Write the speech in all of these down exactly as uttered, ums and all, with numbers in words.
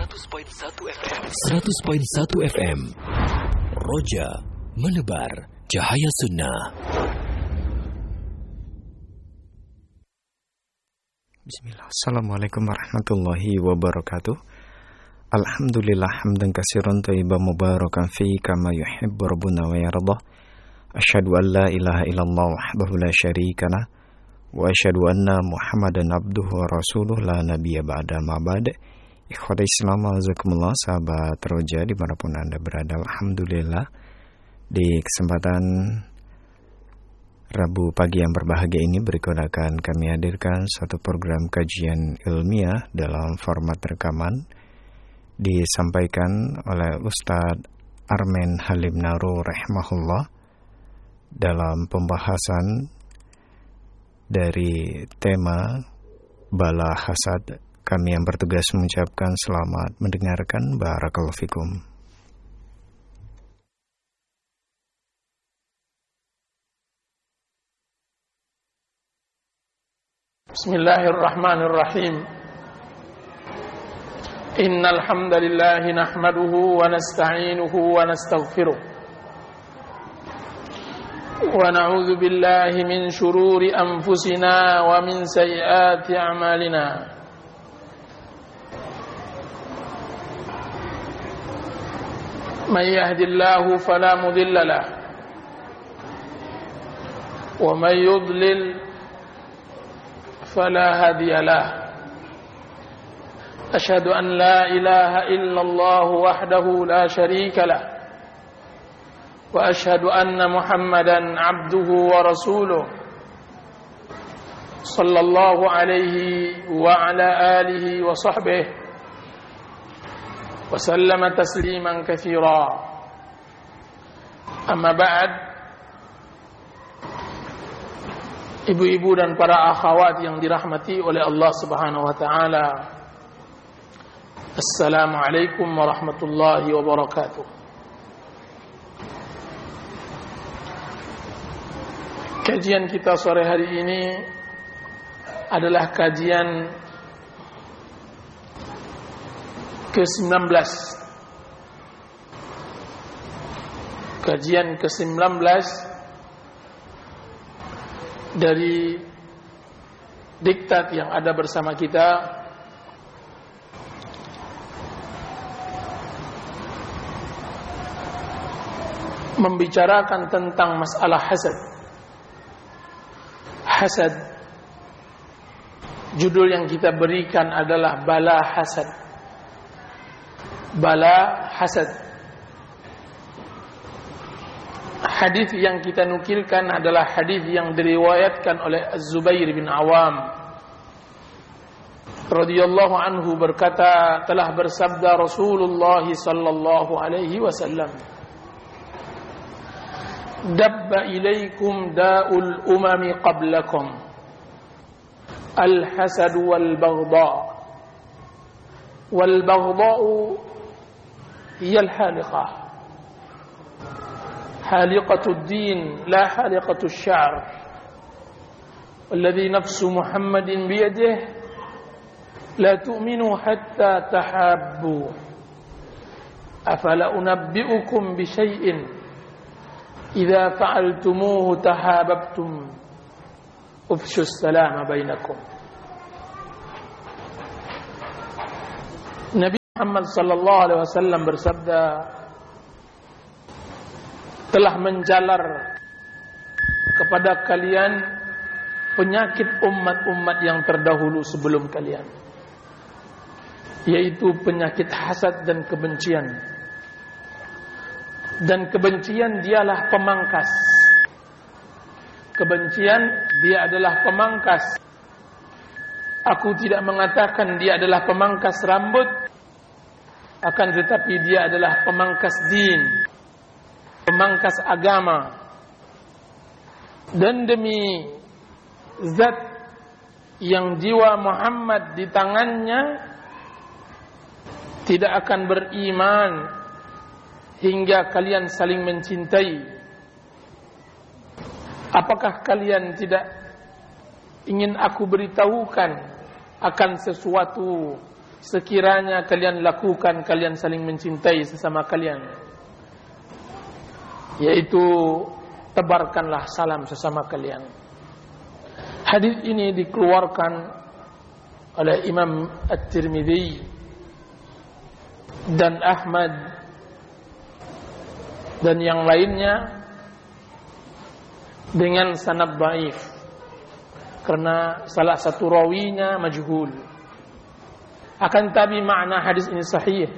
seratus koma satu F M. seratus koma satu F M. Roja menebar cahaya sunnah. Bismillah. Assalamualaikum warahmatullahi wabarakatuh. Alhamdulillah hamdan katsiran thayyiban mubarakan fi kama yuhibbu rabbuna wa yardah. Asyhadu an la ilaha illallah wahdahu la syarika lah wa asyhadu anna Muhammadan abduhu wa rasuluh la nabiyya ba'da ma ba'd. Ikhwatul Islam, azakumullah, sahabat Roja dimanapun Anda berada. Alhamdulillah, di kesempatan Rabu pagi yang berbahagia ini berikut akan kami hadirkan satu program kajian ilmiah dalam format rekaman, disampaikan oleh Ustadz Armen Halim Naru rahimahullah dalam pembahasan dari tema bala hasad. Kami yang bertugas mengucapkan selamat mendengarkan. Barakallahu fikum. Bismillahirrahmanirrahim. Innal hamdalillah nahmaduhu wa nasta'inuhu wa nastaghfiruh. Wa na'udzu billahi min shururi anfusina wa min sayyiati a'malina. من يهد الله فلا مضل له ومن يضلل فلا هادي له أشهد أن لا إله إلا الله وحده لا شريك له وأشهد أن محمدا عبده ورسوله صلى الله عليه وعلى آله وصحبه وسلم تسليما كثيرا. Amma ba'd, ibu-ibu dan para akhwat yang dirahmati oleh Allah Subhanahu wa taala. Assalamualaikum warahmatullahi wabarakatuh. Kajian kita sore hari ini adalah kajian ke sembilan belas. Kajian ke sembilan belas dari diktat yang ada bersama kita, membicarakan tentang masalah hasad. Hasad, judul yang kita berikan adalah bala hasad. Bala hasad. Hadis yang kita nukilkan adalah hadis yang diriwayatkan oleh Az-Zubair bin Awam radhiyallahu anhu, berkata, telah bersabda Rasulullah sallallahu alaihi wasallam, dabba ilaikum da'ul umami qablakum al-hasad wal-baghdha wal-baghdha'u هي الحالقة حالقة الدين لا حالقة الشعر والذي نفس محمد بيده لا تؤمنوا حتى تحابوا أفلا أنبئكم بشيء إذا فعلتموه تحاببتم أفشوا السلام بينكم. Muhammad sallallahu alaihi wasallam bersabda, telah menjalar kepada kalian penyakit umat-umat yang terdahulu sebelum kalian, yaitu penyakit hasad dan kebencian. Dan kebencian dialah pemangkas. Kebencian dia adalah pemangkas. Aku tidak mengatakan dia adalah pemangkas rambut, akan tetapi dia adalah pemangkas din, pemangkas agama. Dan demi zat yang jiwa Muhammad di tangannya, tidak akan beriman hingga kalian saling mencintai. Apakah kalian tidak ingin aku beritahukan akan sesuatu sekiranya kalian lakukan, kalian saling mencintai sesama kalian, yaitu tebarkanlah salam sesama kalian. Hadis ini dikeluarkan oleh Imam At-Tirmidzi dan Ahmad dan yang lainnya dengan sanad dhaif, karena salah satu rawinya majhul. Akan tapi makna hadis ini sahih.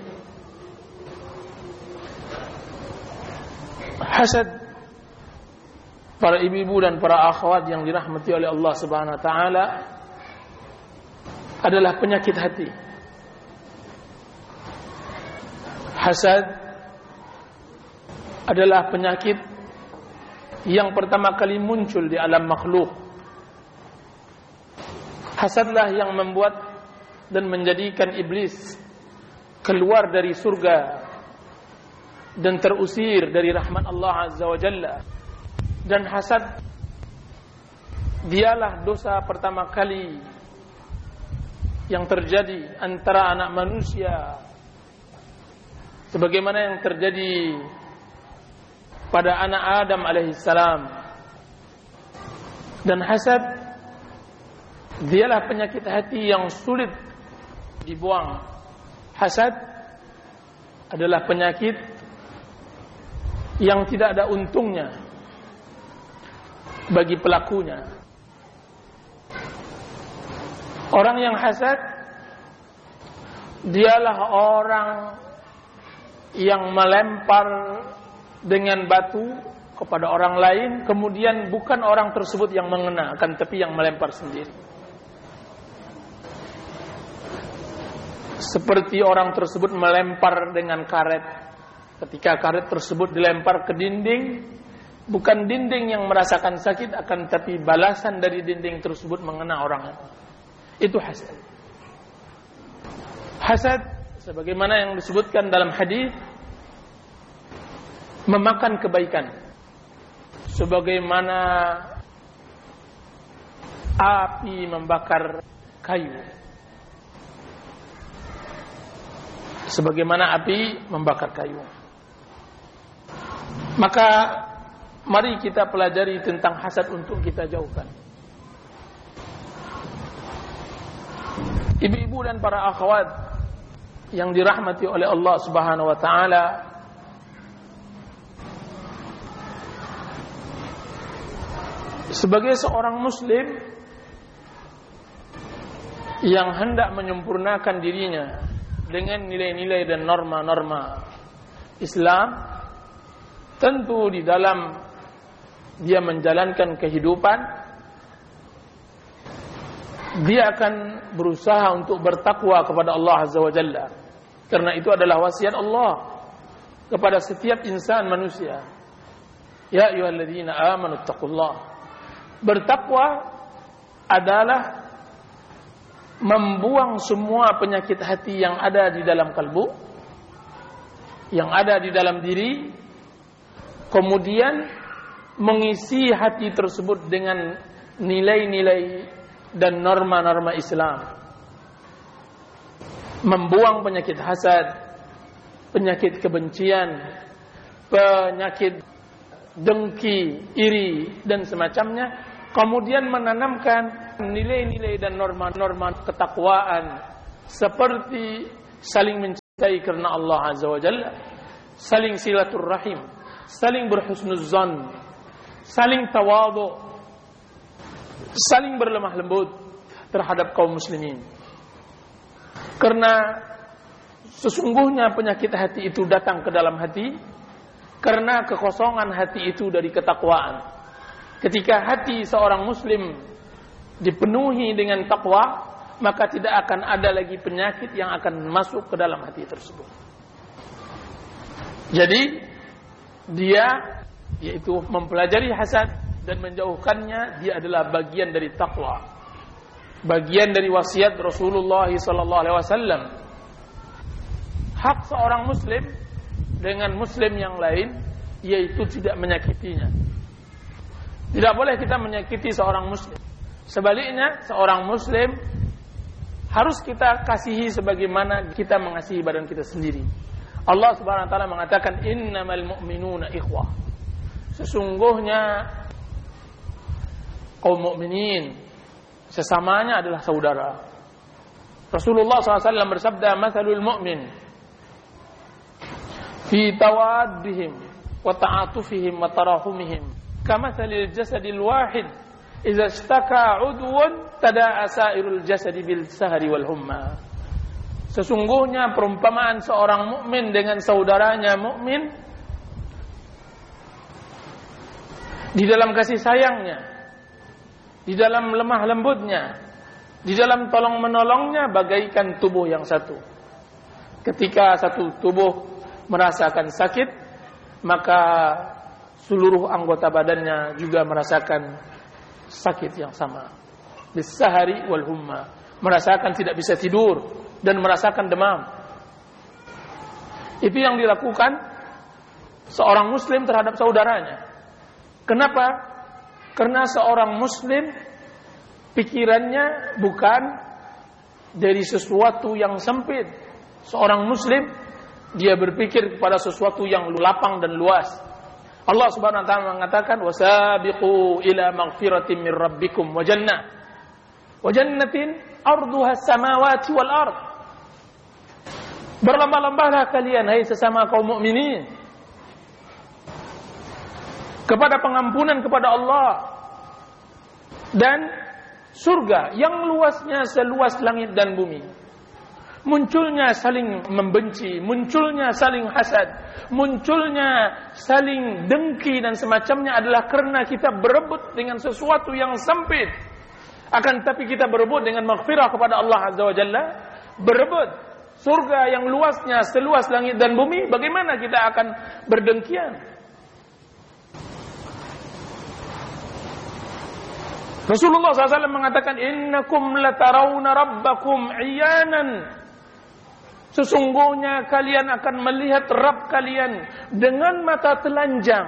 Hasad, para ibu-ibu dan para akhwat yang dirahmati oleh Allah Subhanahu wa taala, adalah penyakit hati. Hasad adalah penyakit yang pertama kali muncul di alam makhluk. Hasadlah yang membuat dan menjadikan iblis keluar dari surga dan terusir dari rahmat Allah Azza wa Jalla. Dan hasad dialah dosa pertama kali yang terjadi antara anak manusia, sebagaimana yang terjadi pada anak Adam alaihissalam. Dan hasad dialah penyakit hati yang sulit dibuang. Hasad adalah penyakit yang tidak ada untungnya bagi pelakunya. Orang yang hasad dialah orang yang melempar dengan batu kepada orang lain, kemudian bukan orang tersebut yang mengena, akan tapi yang melempar sendiri. Seperti orang tersebut melempar dengan karet. Ketika karet tersebut dilempar ke dinding, bukan dinding yang merasakan sakit, akan tapi balasan dari dinding tersebut mengena orang. Itu hasad. Hasad, sebagaimana yang disebutkan dalam hadis, memakan kebaikan, sebagaimana api membakar kayu. Sebagaimana api membakar kayu. Maka mari kita pelajari tentang hasad untuk kita jauhkan. Ibu-ibu dan para akhwat yang dirahmati oleh Allah Subhanahu wa taala, sebagai seorang muslim yang hendak menyempurnakan dirinya dengan nilai-nilai dan norma-norma Islam, tentu di dalam dia menjalankan kehidupan, dia akan berusaha untuk bertakwa kepada Allah Azza wa Jalla. Karena itu adalah wasiat Allah kepada setiap insan manusia. Ya ayyuhalladzina amanu taqullah. Bertakwa adalah membuang semua penyakit hati yang ada di dalam kalbu, yang ada di dalam diri, kemudian mengisi hati tersebut dengan nilai-nilai dan norma-norma Islam. Membuang penyakit hasad, penyakit kebencian, penyakit dengki, iri, dan semacamnya, kemudian menanamkan nilai-nilai dan norma-norma ketakwaan seperti saling mencintai karena Allah Azza wa Jalla, saling silaturrahim, saling berhusnuzan, saling tawadhu, saling berlemah lembut terhadap kaum muslimin. Karena sesungguhnya penyakit hati itu datang ke dalam hati karena kekosongan hati itu dari ketakwaan. Ketika hati seorang muslim dipenuhi dengan takwa, maka tidak akan ada lagi penyakit yang akan masuk ke dalam hati tersebut. Jadi dia, yaitu mempelajari hasad dan menjauhkannya, dia adalah bagian dari takwa, bagian dari wasiat Rasulullah sallallahu alaihi wasallam. Hak seorang muslim dengan muslim yang lain yaitu tidak menyakitinya. Tidak boleh kita menyakiti seorang muslim. Sebaliknya, seorang muslim harus kita kasihi sebagaimana kita mengasihi badan kita sendiri. Allah Subhanahu wa taala mengatakan innamal mu'minuna ikhwah. Sesungguhnya kaum mukminin sesamanya adalah saudara. Rasulullah shallallahu alaihi wasallam bersabda, "Matsalul mu'min fi tawaddihim wa ta'atufihim wa tarahumihim kamatsalil jasadil wahid idza ishtaka 'udwun tada'a sa'irul jasadi bil sahri wal humma." Sesungguhnya perumpamaan seorang mukmin dengan saudaranya mukmin di dalam kasih sayangnya, di dalam lemah lembutnya, di dalam tolong menolongnya bagaikan tubuh yang satu. Ketika satu tubuh merasakan sakit, maka seluruh anggota badannya juga merasakan sakit yang sama. Bis-sahari wal humma, merasakan tidak bisa tidur dan merasakan demam. Itu yang dilakukan seorang muslim terhadap saudaranya. Kenapa? Karena seorang muslim pikirannya bukan dari sesuatu yang sempit. Seorang muslim dia berpikir kepada sesuatu yang lapang dan luas. Allah Subhanahu wa taala mengatakan wasabiqu ila maghfiratin min rabbikum wa jannah wa jannatin arduha as-samawati wal ard. Berlomba-lombalah kalian hai sesama kaum mukminin kepada pengampunan kepada Allah dan surga yang luasnya seluas langit dan bumi. Munculnya saling membenci, munculnya saling hasad, munculnya saling dengki dan semacamnya adalah karena kita berebut dengan sesuatu yang sempit. Akan tapi kita berebut dengan maghfirah kepada Allah Azza wa Jalla, berebut surga yang luasnya seluas langit dan bumi, bagaimana kita akan berdengkian? Rasulullah shallallahu alaihi wasallam mengatakan innakum latarawna rabbakum iyanan. Sesungguhnya kalian akan melihat Rabb kalian dengan mata telanjang.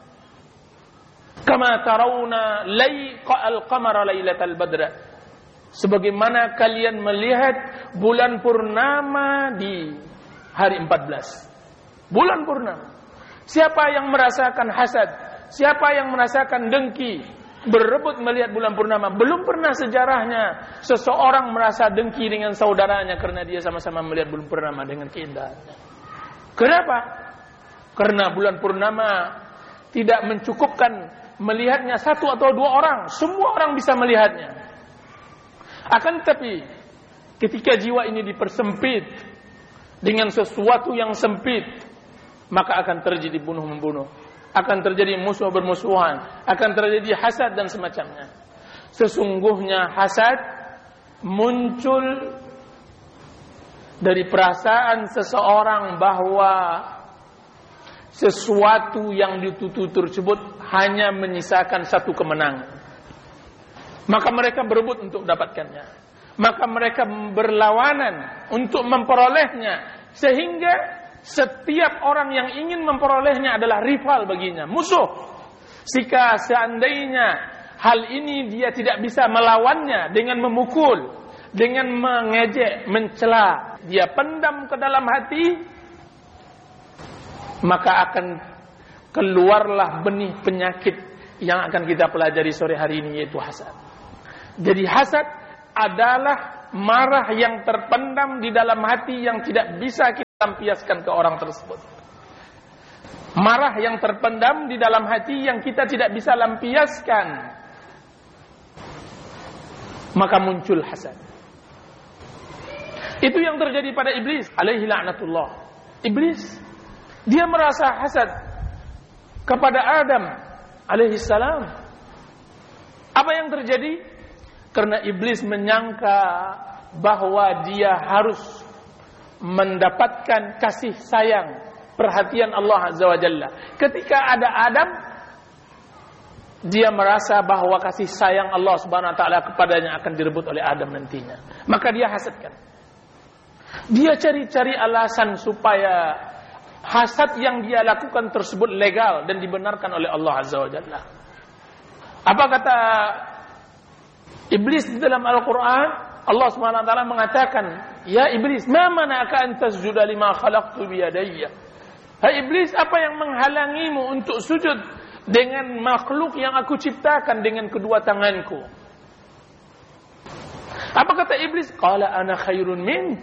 Kama tarawna layqa al-qamara lailatal badr. Sebagaimana kalian melihat bulan purnama di hari empat belas. Bulan purnama. Siapa yang merasakan hasad? Siapa yang merasakan dengki? Berebut melihat bulan purnama. Belum pernah sejarahnya seseorang merasa dengki dengan saudaranya karena dia sama-sama melihat bulan purnama dengan keindahannya. Kenapa? Karena bulan purnama tidak mencukupkan melihatnya satu atau dua orang. Semua orang bisa melihatnya. Akan tetapi ketika jiwa ini dipersempit dengan sesuatu yang sempit, maka akan terjadi bunuh-membunuh. Akan terjadi musuh bermusuhan, akan terjadi hasad dan semacamnya. Sesungguhnya hasad muncul dari perasaan seseorang bahwa sesuatu yang ditutup tersebut hanya menyisakan satu kemenangan. Maka mereka berebut untuk mendapatkannya. Maka mereka berlawanan untuk memperolehnya. Sehingga setiap orang yang ingin memperolehnya adalah rival baginya, musuh. Jika seandainya hal ini dia tidak bisa melawannya dengan memukul, dengan mengejek, mencela, dia pendam ke dalam hati, maka akan keluarlah benih penyakit yang akan kita pelajari sore hari ini, yaitu hasad. Jadi hasad adalah marah yang terpendam di dalam hati yang tidak bisa kita lampiaskan ke orang tersebut. Marah yang terpendam di dalam hati yang kita tidak bisa lampiaskan, maka muncul hasad. Itu yang terjadi pada iblis alaihi la'natullah. Iblis dia merasa hasad kepada Adam alaihi salam. Apa yang terjadi? Karena iblis menyangka bahwa dia harus mendapatkan kasih sayang, perhatian Allah Azza wa Jalla. Ketika ada Adam, dia merasa bahwa kasih sayang Allah Subhanahu wa taala kepadanya akan direbut oleh Adam nantinya. Maka dia hasadkan. Dia cari-cari alasan supaya hasad yang dia lakukan tersebut legal dan dibenarkan oleh Allah Azza wa Jalla. Apa kata iblis di dalam Al-Quran? Allah Subhanahu wa taala mengatakan, "Ya iblis, ma mana'aka an tasjuda lima khalaqtu bi yadayya?" Hai iblis, apa yang menghalangimu untuk sujud dengan makhluk yang aku ciptakan dengan kedua tanganku? Apa kata iblis? Qala ana khairun min.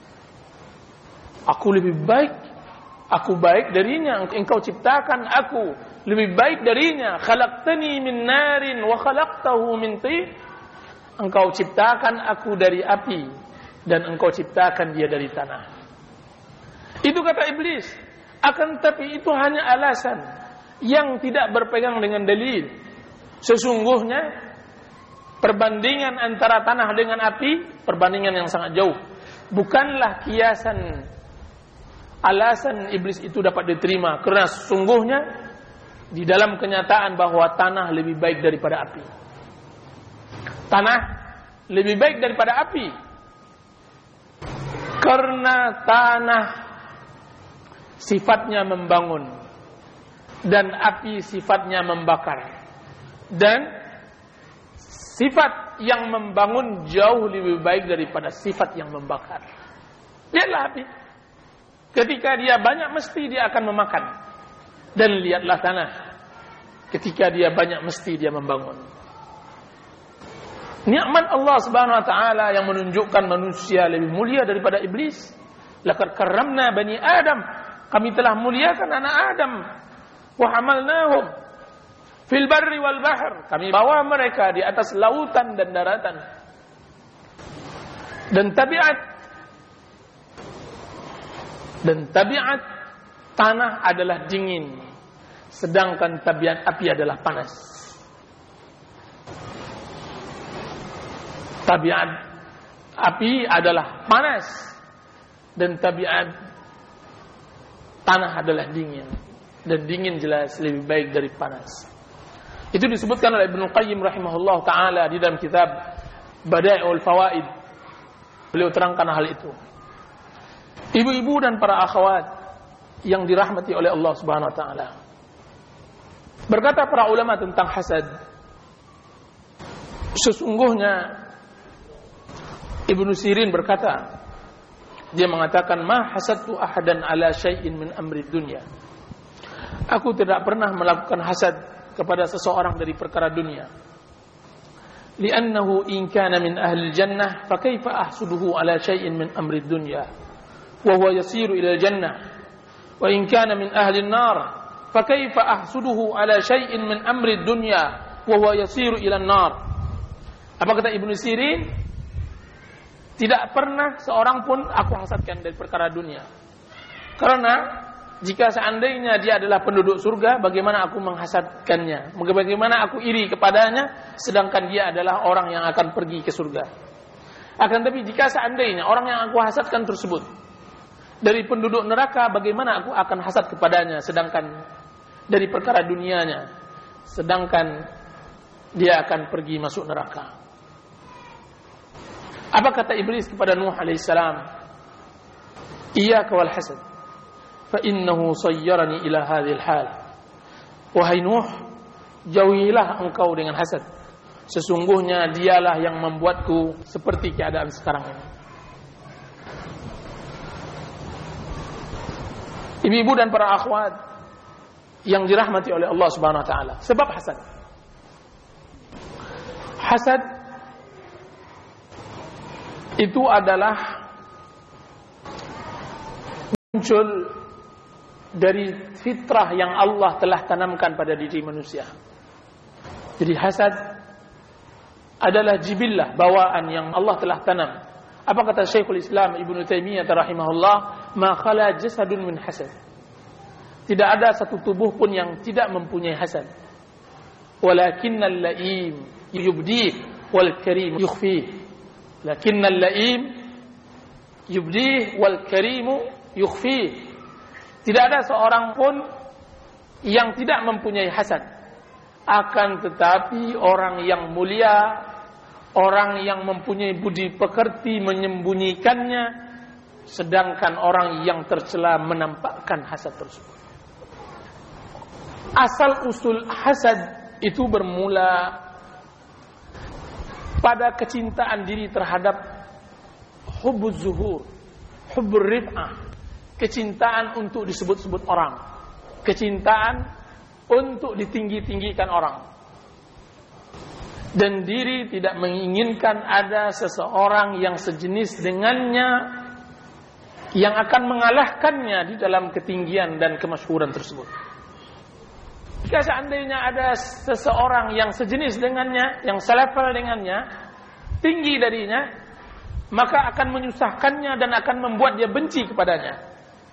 Aku lebih baik. Aku baik darinya. Engkau ciptakan aku lebih baik darinya. Khalaqtani min narin wa khalaqtahu min tin. Engkau ciptakan aku dari api dan engkau ciptakan dia dari tanah. Itu kata iblis. Akan tapi itu hanya alasan yang tidak berpegang dengan dalil. Sesungguhnya perbandingan antara tanah dengan api, perbandingan yang sangat jauh. Bukanlah kiasan alasan iblis itu dapat diterima, karena sesungguhnya di dalam kenyataan bahwa tanah lebih baik daripada api. Tanah lebih baik daripada api. Karena tanah sifatnya membangun dan api sifatnya membakar. Dan sifat yang membangun jauh lebih baik daripada sifat yang membakar. Lihatlah api. Ketika dia banyak mesti dia akan memakan. Dan lihatlah tanah. Ketika dia banyak mesti dia membangun. Nikmat Allah Subhanahu wa taala yang menunjukkan manusia lebih mulia daripada iblis. Laqad karramna bani Adam. Kami telah muliakan anak Adam. Wa hamalnahum fil barri wal bahr. Kami bawa mereka di atas lautan dan daratan. Dan tabiat dan tabiat tanah adalah dingin, sedangkan tabiat api adalah panas. Tabiat api adalah panas dan tabiat tanah adalah dingin, dan dingin jelas lebih baik dari panas. Itu disebutkan oleh Ibnu Qayyim rahimahullah taala di dalam kitab Bada'iul Fawaid. Beliau terangkan hal itu. Ibu-ibu dan para akhwat yang dirahmati oleh Allah Subhanahu wa taala. Berkata para ulama tentang hasad, sesungguhnya Ibnu Sirin berkata, dia mengatakan, ma hasadtu ahadan ala syai'in min amri dunya. Aku tidak pernah melakukan hasad kepada seseorang dari perkara dunia. Li'annahu in kana min ahli jannah fa kaifa ahsuduhu ala syai'in min amri dunya wa huwa yasiru ila jannah. Wa in kana min ahli an-nar fa kaifa ahsuduhu ala syai'in min amri dunya wa huwa yasiru ila an-nar. Apa kata Ibnu Sirin? Tidak pernah seorang pun aku hasadkan dari perkara dunia. Karena jika seandainya dia adalah penduduk surga, bagaimana aku menghasadkannya? Bagaimana aku iri kepadanya, sedangkan dia adalah orang yang akan pergi ke surga. Akan tapi jika seandainya orang yang aku hasadkan tersebut dari penduduk neraka, bagaimana aku akan hasad kepadanya, sedangkan dari perkara dunianya, sedangkan dia akan pergi masuk neraka. Apa kata iblis kepada Nuh alaihissalam? Iyyaka wal hasad, fa innahu sayyarani ila hadhil hal. Wahai Nuh, jauhilah engkau dengan hasad. Sesungguhnya dialah yang membuatku seperti keadaan sekarang ini. Ibu-ibu dan para akhwat yang dirahmati oleh Allah Subhanahu wa taala, sebab hasad. Hasad itu adalah muncul dari fitrah yang Allah telah tanamkan pada diri manusia. Jadi hasad adalah jibillah, bawaan yang Allah telah tanam. Apa kata Syekhul Islam Ibnu Taimiyah rahimahullah? Ma khala jasadun min hasad. Tidak ada satu tubuh pun yang tidak mempunyai hasad. Walakinnal la'im yubdi wal karim yukhfi. Lakinnal la'im yubdi wal karim yukhfi. Tidak ada seorang pun yang tidak mempunyai hasad. Akan tetapi orang yang mulia, orang yang mempunyai budi pekerti menyembunyikannya, sedangkan orang yang tercela menampakkan hasad tersebut. Asal usul hasad itu bermula pada kecintaan diri terhadap hubbuz zuhur, hubbur rif'ah, kecintaan untuk disebut-sebut orang, kecintaan untuk ditinggi-tinggikan orang. Dan diri tidak menginginkan ada seseorang yang sejenis dengannya yang akan mengalahkannya di dalam ketinggian dan kemasyhuran tersebut. Jika seandainya ada seseorang yang sejenis dengannya, yang selevel dengannya, tinggi darinya, maka akan menyusahkannya dan akan membuat dia benci kepadanya.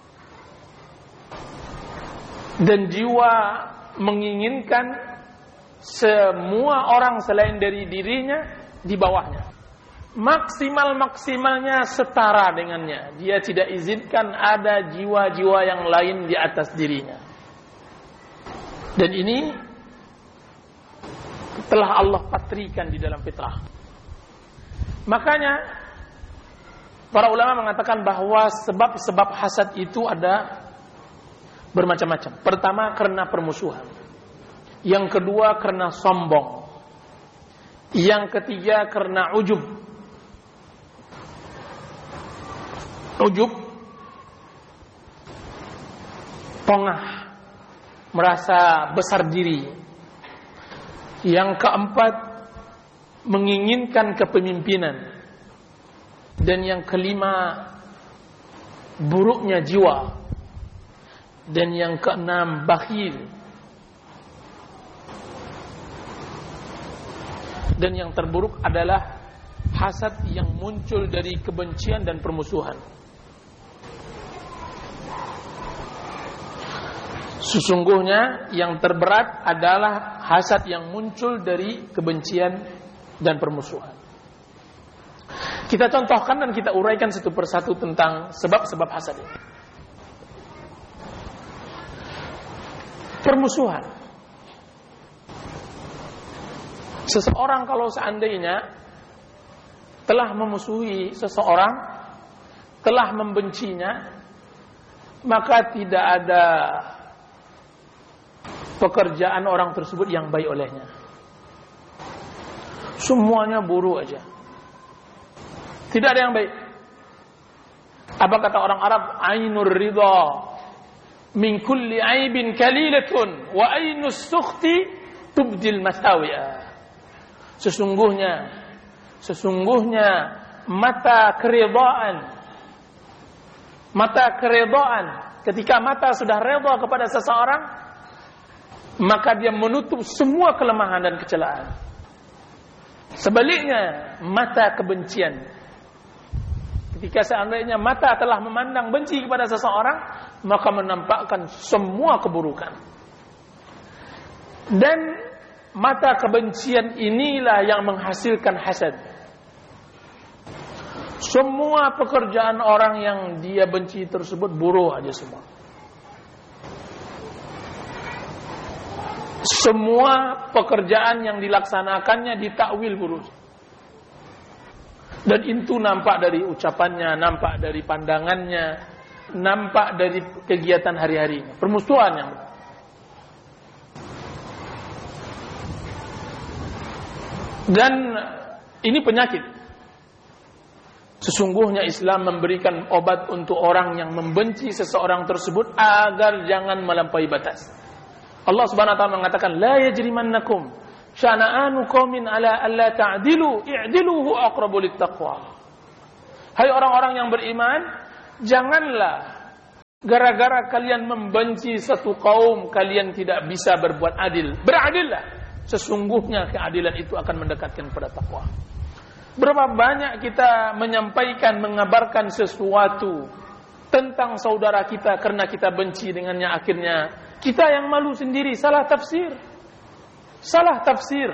Dan jiwa menginginkan semua orang selain dari dirinya di bawahnya. Maksimal-maksimalnya setara dengannya. Dia tidak izinkan ada jiwa-jiwa yang lain di atas dirinya. Dan ini telah Allah patrikan di dalam fitrah. Makanya para ulama mengatakan bahwa sebab-sebab hasad itu ada bermacam-macam. Pertama, karena permusuhan. Yang kedua, karena sombong. Yang ketiga, karena ujub. Ujub, pongah, merasa besar diri. Yang keempat, menginginkan kepemimpinan. Dan yang kelima, buruknya jiwa. Dan yang keenam, bakhil. Dan yang terburuk adalah hasad yang muncul dari kebencian dan permusuhan. Sesungguhnya yang terberat adalah hasad yang muncul dari kebencian dan permusuhan. Kita contohkan dan kita uraikan satu persatu tentang sebab-sebab hasad ini. Permusuhan. Seseorang kalau seandainya telah memusuhi seseorang, telah membencinya, maka tidak ada pekerjaan orang tersebut yang baik olehnya. Semuanya buruk aja. Tidak ada yang baik. Apa kata orang Arab? Ainur ridha min kulli aibin kalilatun wa ainus sukhti tubdil masawi'a. Sesungguhnya sesungguhnya mata keridhaan mata keridhaan ketika mata sudah redha kepada seseorang, maka dia menutup semua kelemahan dan kecelaan. Sebaliknya, mata kebencian, ketika seandainya mata telah memandang benci kepada seseorang, maka menampakkan semua keburukan. Dan mata kebencian inilah yang menghasilkan hasad. Semua pekerjaan orang yang dia benci tersebut buruk aja semua. Semua pekerjaan yang dilaksanakannya ditakwil buruk. Dan itu nampak dari ucapannya, nampak dari pandangannya, nampak dari kegiatan hari-harinya. Permusuhan yang dan ini penyakit. Sesungguhnya Islam memberikan obat untuk orang yang membenci seseorang tersebut agar jangan melampaui batas. Allah Subhanahu wa taala mengatakan, la yajrimannakum syana'anu qaumin ala alla ta'dilu i'dilu huwa aqrabu littaqwa. Hai orang-orang yang beriman, janganlah gara-gara kalian membenci satu kaum kalian tidak bisa berbuat adil. Beradillah. Sesungguhnya keadilan itu akan mendekatkan pada takwa. Berapa banyak kita menyampaikan, mengabarkan sesuatu tentang saudara kita karena kita benci dengannya, akhirnya kita yang malu sendiri, salah tafsir. Salah tafsir.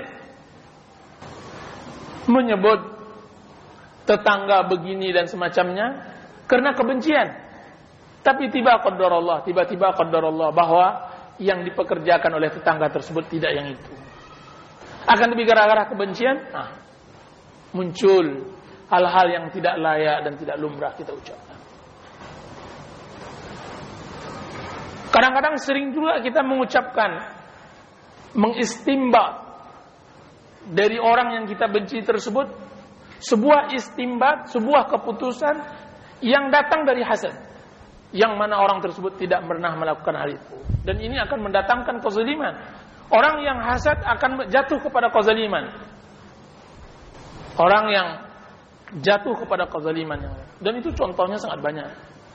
Menyebut tetangga begini dan semacamnya karena kebencian. Tapi tiba qadarullah, tiba-tiba qadarullah bahwa yang dipekerjakan oleh tetangga tersebut tidak yang itu. Akan lebih gara-gara kebencian, nah, muncul hal-hal yang tidak layak dan tidak lumrah kita ucapkan. Kadang-kadang sering juga kita mengucapkan, mengistimbat dari orang yang kita benci tersebut sebuah istimbat, sebuah keputusan yang datang dari hasad, yang mana orang tersebut tidak pernah melakukan hal itu, dan ini akan mendatangkan kezaliman. Orang yang hasad akan jatuh kepada kezaliman. Orang yang jatuh kepada kezaliman, dan itu contohnya sangat banyak.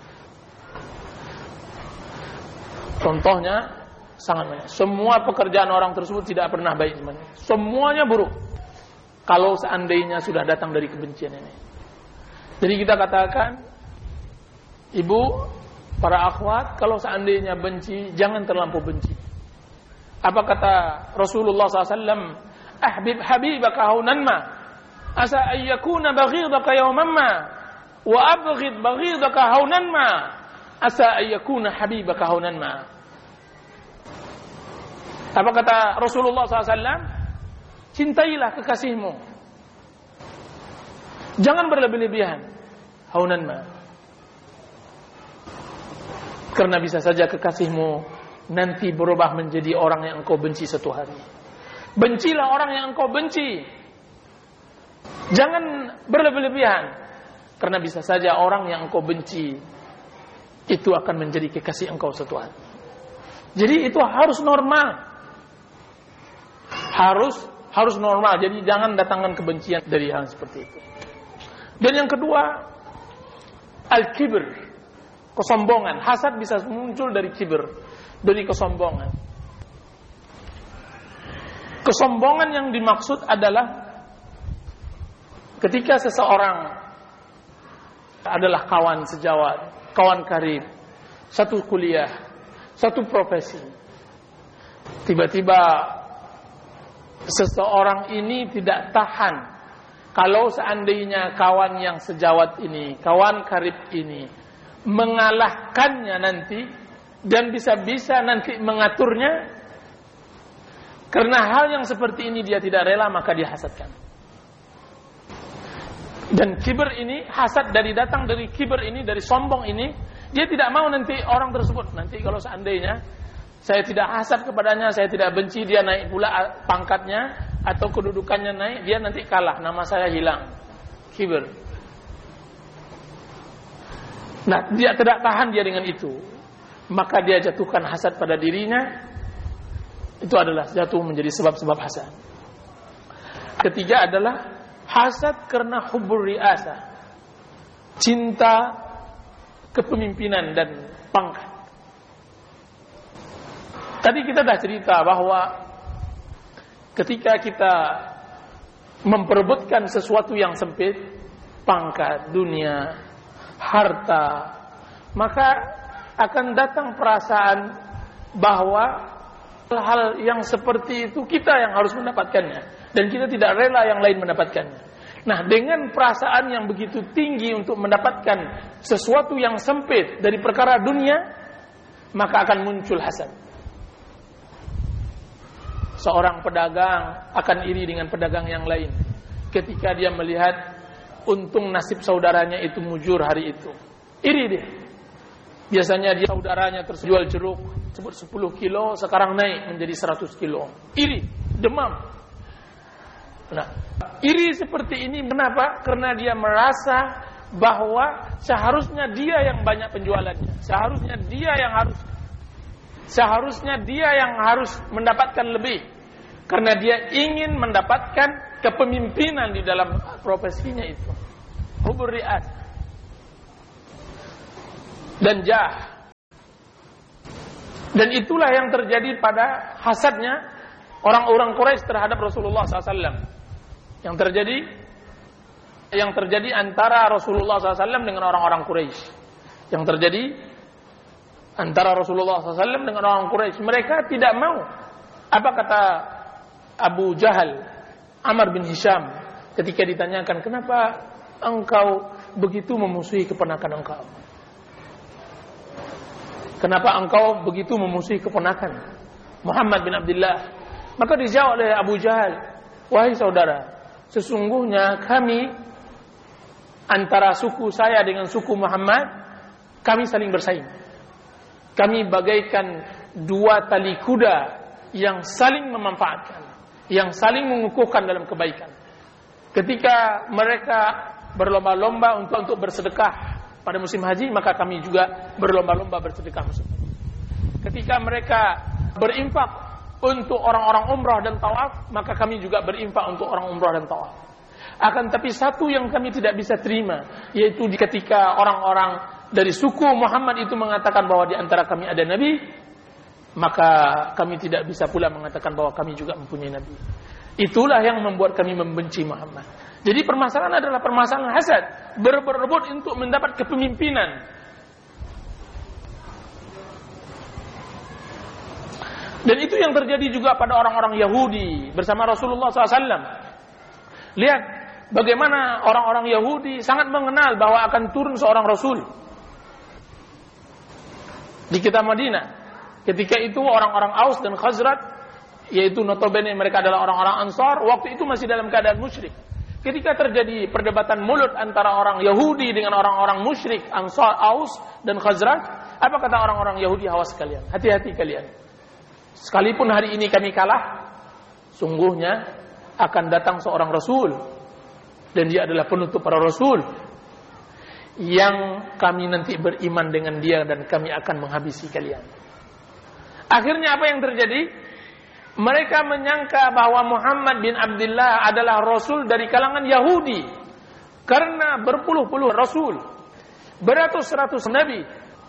Contohnya sangat banyak. Semua pekerjaan orang tersebut tidak pernah baik sebenarnya. Semuanya buruk. Kalau seandainya sudah datang dari kebencian ini. Jadi kita katakan, ibu, para akhwat, kalau seandainya benci, jangan terlampau benci. Apa kata Rasulullah sallallahu alaihi wasallam? Ahbib habibaka haunan ma, asa ayyakuna baghidaka yawman ma, wa abghid baghidaka haunan ma, asa ayyakuna habibaka haunan ma. Apa kata Rasulullah sallallahu alaihi wasallam? Cintailah kekasihmu, jangan berlebih-lebihan. Haunan ma, karena bisa saja kekasihmu nanti berubah menjadi orang yang engkau benci suatu hari. Bencilah orang yang engkau benci, jangan berlebih-lebihan, karena bisa saja orang yang engkau benci itu akan menjadi kekasih engkau suatu hari. Jadi itu harus normal, harus harus normal. Jadi jangan datangkan kebencian dari hal seperti itu. Dan yang kedua, al-kibr, kesombongan. Hasad bisa muncul dari kibr, dari kesombongan. Kesombongan yang dimaksud adalah ketika seseorang adalah kawan sejawat, kawan karib, satu kuliah, satu profesi. Tiba-tiba seseorang ini tidak tahan kalau seandainya kawan yang sejawat ini, kawan karib ini mengalahkannya nanti, dan bisa-bisa nanti mengaturnya. Karena hal yang seperti ini dia tidak rela, maka dia hasadkan. Dan kibir ini, hasad dari datang dari kibir ini, dari sombong ini, dia tidak mau nanti orang tersebut, nanti kalau seandainya saya tidak hasad kepadanya, saya tidak benci, dia naik pula pangkatnya atau kedudukannya naik, dia nanti kalah, nama saya hilang. Kibir. Nah, dia tidak tahan dia dengan itu, maka dia jatuhkan hasad pada dirinya. Itu adalah jatuh menjadi sebab-sebab hasad. Ketiga adalah hasad karena hubbur ri'asah, cinta kepemimpinan dan pangkat. Tadi kita dah cerita bahwa ketika kita memperebutkan sesuatu yang sempit, pangkat, dunia, harta, maka akan datang perasaan bahwa hal-hal yang seperti itu kita yang harus mendapatkannya, dan kita tidak rela yang lain mendapatkannya. Nah, dengan perasaan yang begitu tinggi untuk mendapatkan sesuatu yang sempit dari perkara dunia, maka akan muncul hasad. Seorang pedagang akan iri dengan pedagang yang lain ketika dia melihat untung nasib saudaranya itu mujur hari itu. Iri dia. Biasanya dia saudaranya terjual jeruk sebut sepuluh kilo, sekarang naik menjadi seratus kilo. Iri, demam. Nah, iri seperti ini kenapa? Karena dia merasa bahwa seharusnya dia yang banyak penjualannya. Seharusnya dia yang harus Seharusnya dia yang harus mendapatkan lebih, karena dia ingin mendapatkan kepemimpinan di dalam profesinya itu. Hubbur ri'as dan jah. Dan itulah yang terjadi pada hasadnya orang-orang Quraisy terhadap Rasulullah sallallahu alaihi wasallam. Yang terjadi yang terjadi antara Rasulullah sallallahu alaihi wasallam dengan orang-orang Quraisy. Yang terjadi antara Rasulullah sallallahu alaihi wasallam dengan orang Quraisy. Mereka tidak mau. Apa kata Abu Jahal, Amr bin Hisham, ketika ditanyakan, kenapa engkau begitu memusuhi keponakan engkau? Kenapa engkau begitu memusuhi keponakan Muhammad bin Abdullah? Maka dijawab oleh Abu Jahal, wahai saudara, sesungguhnya kami antara suku saya dengan suku Muhammad, kami saling bersaing. Kami bagaikan dua tali kuda yang saling memanfaatkan, yang saling mengukuhkan dalam kebaikan. Ketika mereka berlomba-lomba untuk untuk bersedekah pada musim haji, maka kami juga berlomba-lomba bersedekah musim haji. Ketika mereka berinfak untuk orang-orang umrah dan tawaf, maka kami juga berinfak untuk orang umrah dan tawaf. Akan tapi satu yang kami tidak bisa terima, yaitu ketika orang-orang dari suku Muhammad itu mengatakan bahwa di antara kami ada nabi, maka kami tidak bisa pula mengatakan bahwa kami juga mempunyai nabi. Itulah yang membuat kami membenci Muhammad. Jadi permasalahan adalah permasalahan hasad, berebut-rebut untuk mendapat kepemimpinan. Dan itu yang terjadi juga pada orang-orang Yahudi bersama Rasulullah shallallahu alaihi wasallam. Lihat bagaimana orang-orang Yahudi sangat mengenal bahwa akan turun seorang Rasul di kitab Madinah. Ketika itu orang-orang Aus dan Khazraj, yaitu notabene mereka adalah orang-orang Ansar, waktu itu masih dalam keadaan musyrik. Ketika terjadi perdebatan mulut antara orang Yahudi dengan orang-orang musyrik Ansar, Aus dan Khazraj, apa kata orang-orang Yahudi? Awas kalian, hati-hati kalian. Sekalipun hari ini kami kalah, sungguhnya akan datang seorang Rasul, dan dia adalah penutup para Rasul, yang kami nanti beriman dengan dia dan kami akan menghabisi kalian. Akhirnya apa yang terjadi? Mereka menyangka bahwa Muhammad bin Abdullah adalah Rasul dari kalangan Yahudi, karena berpuluh-puluh Rasul, beratus-ratus Nabi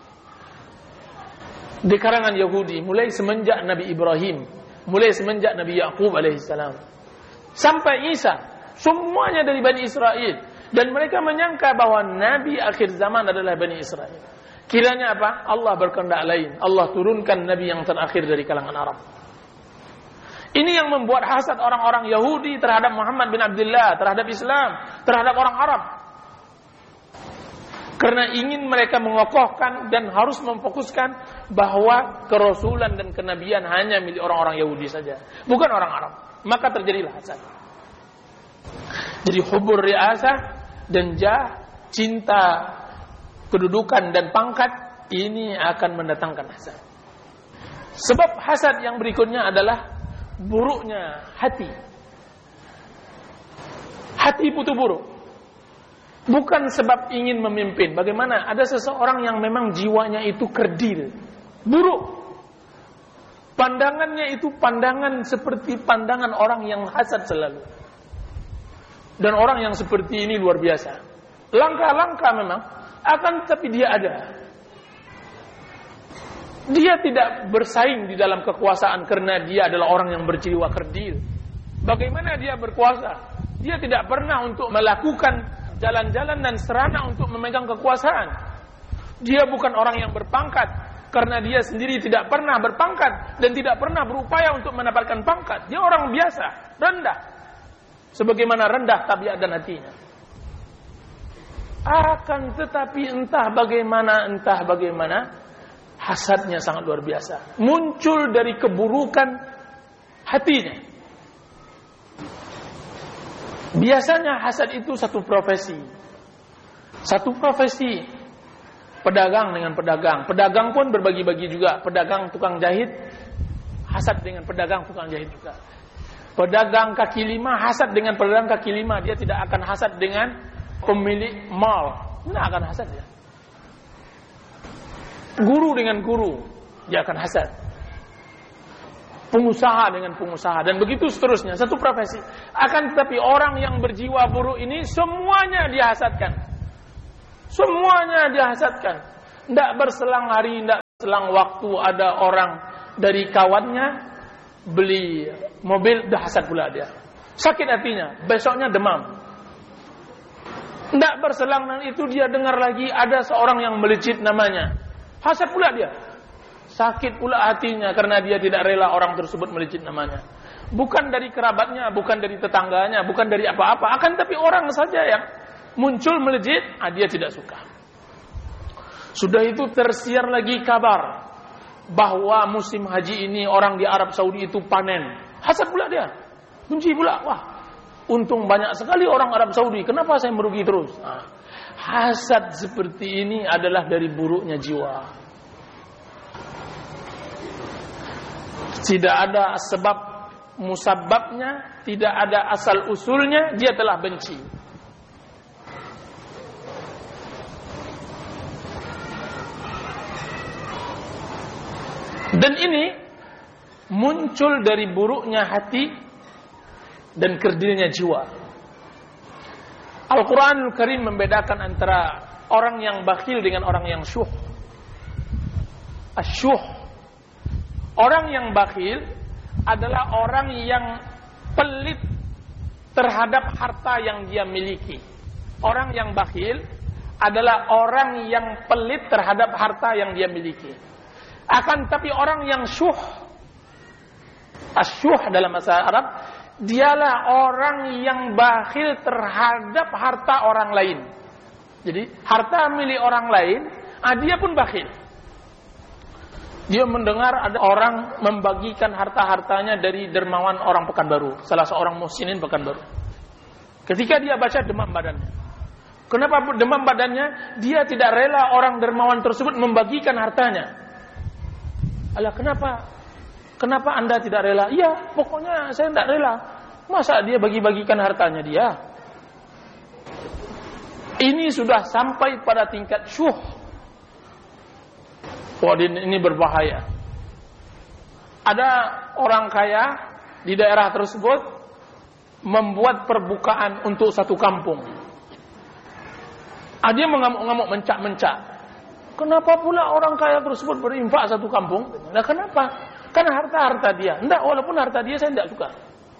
di kalangan Yahudi, mulai semenjak Nabi Ibrahim, mulai semenjak Nabi Yaqub alaihissalam, sampai Isa, semuanya dari Bani Israel. Dan mereka menyangka bahwa Nabi akhir zaman adalah Bani Israel. Kiranya apa? Allah berkehendak lain. Allah turunkan Nabi yang terakhir dari kalangan Arab. Ini yang membuat hasad orang-orang Yahudi terhadap Muhammad bin Abdullah, terhadap Islam, terhadap orang Arab. Karena ingin mereka mengokohkan dan harus memfokuskan bahwa kerasulan dan kenabian hanya milik orang-orang Yahudi saja, bukan orang Arab. Maka terjadilah hasad. Jadi hubur riasah dan jah, cinta kedudukan dan pangkat, ini akan mendatangkan hasad. Sebab hasad yang berikutnya adalah buruknya hati. Hati putu buruk. Bukan sebab ingin memimpin. Bagaimana? Ada seseorang yang memang jiwanya itu kerdil, buruk. Pandangannya itu pandangan seperti pandangan orang yang hasad selalu. Dan orang yang seperti ini luar biasa. Langkah-langkah memang, akan tetapi dia ada. Dia tidak bersaing di dalam kekuasaan karena dia adalah orang yang berjiwa kerdil. Bagaimana dia berkuasa? Dia tidak pernah untuk melakukan jalan-jalan dan serana untuk memegang kekuasaan. Dia bukan orang yang berpangkat karena dia sendiri tidak pernah berpangkat dan tidak pernah berupaya untuk mendapatkan pangkat. Dia orang biasa, rendah. Sebagaimana rendah tabiat dan hatinya. Akan tetapi entah bagaimana, entah bagaimana, hasadnya sangat luar biasa. Muncul dari keburukan hatinya. Biasanya hasad itu satu profesi. Satu profesi. Pedagang dengan pedagang. Pedagang pun berbagi-bagi juga. Pedagang tukang jahit, hasad dengan pedagang tukang jahit juga. Pedagang kaki lima, hasad dengan pedagang kaki lima. Dia tidak akan hasad dengan pemilik mall. Tidak akan hasad dia. Guru dengan guru, dia akan hasad. Pengusaha dengan pengusaha, dan begitu seterusnya. Satu profesi. Akan tetapi orang yang berjiwa buruk ini semuanya dihasadkan. Semuanya dihasadkan. Tidak berselang hari, tidak berselang waktu ada orang dari kawannya beli mobil, dah hasad pula dia. Sakit hatinya, besoknya demam. Tidak berselang dengan itu dia dengar lagi ada seorang yang melejit namanya. Hasad pula dia. Sakit pula hatinya karena dia tidak rela orang tersebut melejit namanya. Bukan dari kerabatnya, bukan dari tetangganya, bukan dari apa-apa. Akan tapi orang saja yang muncul melejit, ah, dia tidak suka. Sudah itu tersiar lagi kabar bahwa musim haji ini orang di Arab Saudi itu panen. Hasad pula dia. Benci pula. Wah, untung banyak sekali orang Arab Saudi. Kenapa saya merugi terus? Nah, hasad seperti ini adalah dari buruknya jiwa. Tidak ada sebab musabbabnya, tidak ada asal usulnya, dia telah benci. Dan ini muncul dari buruknya hati dan kerdilnya jiwa. Al-Quranul Karim membedakan antara orang yang bakhil dengan orang yang syuh. Asyuh, orang yang bakhil adalah orang yang pelit terhadap harta yang dia miliki. Orang yang bakhil adalah orang yang pelit terhadap harta yang dia miliki. Akan tapi orang yang syuh, asyuh dalam bahasa Arab, dialah orang yang bakhil terhadap harta orang lain. Jadi harta milik orang lain, ah, dia pun bakhil. Dia mendengar ada orang membagikan harta-hartanya dari dermawan orang Pekanbaru, salah seorang muhsinin Pekanbaru. Ketika dia baca, demam badannya. Kenapa demam badannya? Dia tidak rela orang dermawan tersebut membagikan hartanya. Alah, kenapa? Kenapa Anda tidak rela? Iya, pokoknya saya tidak rela. Masa dia bagi-bagikan hartanya dia? Ini sudah sampai pada tingkat syuh. Wah, ini berbahaya. Ada orang kaya di daerah tersebut membuat perbukaan untuk satu kampung. Ah, dia mengamuk-ngamuk, mencak-mencak. Kenapa pula orang kaya tersebut berinfak satu kampung? Nah, kenapa? Karena harta-harta dia. Enggak, walaupun harta dia saya tidak suka.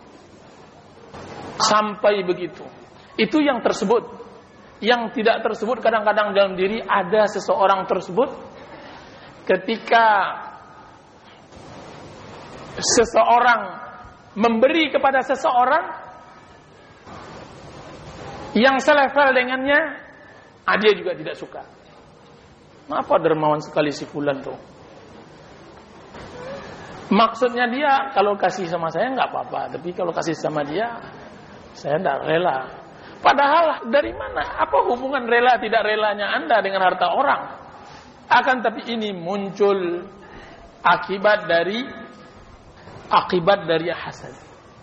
Sampai begitu. Itu yang tersebut. Yang tidak tersebut kadang-kadang dalam diri ada seseorang tersebut ketika seseorang memberi kepada seseorang yang selevel dengannya, ah, dia juga tidak suka. Kenapa dermawan sekali si fulan tuh? Maksudnya dia kalau kasih sama saya nggak apa-apa, tapi kalau kasih sama dia saya tidak rela. Padahal dari mana? Apa hubungan rela tidak relanya Anda dengan harta orang? Akan tapi ini muncul akibat dari akibat dari hasad.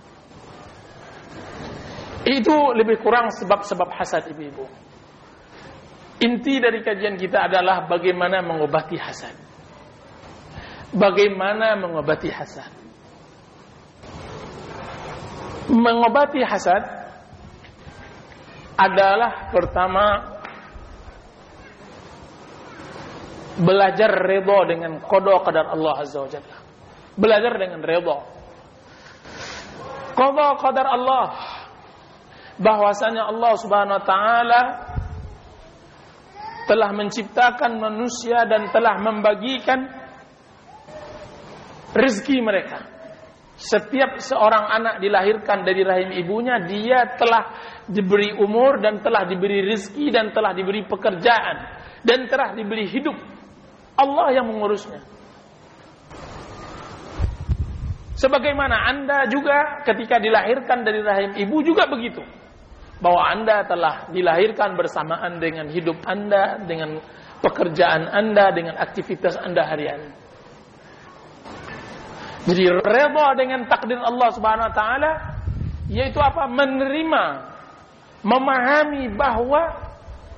Itu lebih kurang sebab-sebab hasad, ibu-ibu. Inti dari kajian kita adalah bagaimana mengobati hasad. Bagaimana mengobati hasad? Mengobati hasad adalah pertama belajar redha dengan qada qadar Allah Azza wa Jalla. Belajar dengan redha. Qada qadar Allah, bahwasanya Allah Subhanahu wa taala telah menciptakan manusia dan telah membagikan rezeki mereka. Setiap seorang anak dilahirkan dari rahim ibunya, dia telah diberi umur dan telah diberi rezeki dan telah diberi pekerjaan dan telah diberi hidup. Allah yang mengurusnya. Sebagaimana Anda juga ketika dilahirkan dari rahim ibu juga begitu. Bahwa Anda telah dilahirkan bersamaan dengan hidup Anda, dengan pekerjaan Anda, dengan aktivitas Anda harian. Jadi redha dengan takdir Allah Subhanahu wa taala yaitu apa? Menerima, memahami bahwa